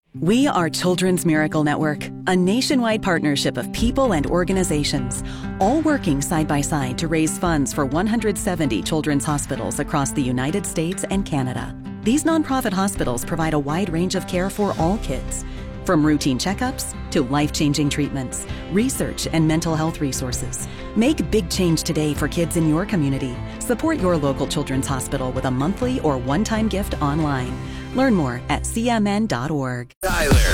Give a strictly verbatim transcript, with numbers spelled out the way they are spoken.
We are Children's Miracle Network, a nationwide partnership of people and organizations, all working side by side to raise funds for one hundred seventy children's hospitals across the United States and Canada. These nonprofit hospitals provide a wide range of care for all kids, from routine checkups to life-changing treatments, research, and mental health resources. Make big change today for kids in your community. Support your local children's hospital with a monthly or one-time gift online. Learn more at c m n dot org. Tyler.